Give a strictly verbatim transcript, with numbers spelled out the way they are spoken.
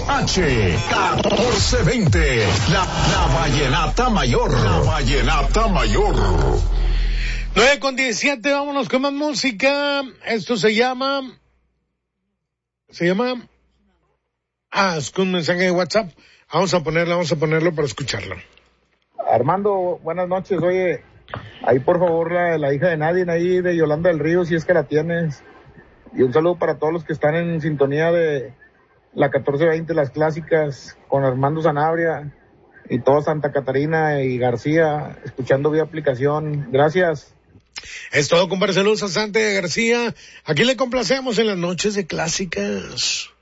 H catorce veinte, la, la vallenata mayor, la vallenata mayor. nueve con diecisiete, vámonos con más música. Esto se llama, se llama, ah, es con un mensaje de WhatsApp. Vamos a ponerlo, vamos a ponerlo para escucharlo. Armando, buenas noches. Oye, ahí por favor la, la hija de Nadine, ahí de Yolanda del Río, si es que la tienes. Y un saludo para todos los que están en sintonía de la catorce veinte, las clásicas, con Armando Sanabria y todo Santa Catarina y García, escuchando vía aplicación. Gracias. Es todo, compadre. Saludos a Santa García. Aquí le complacemos en las noches de clásicas.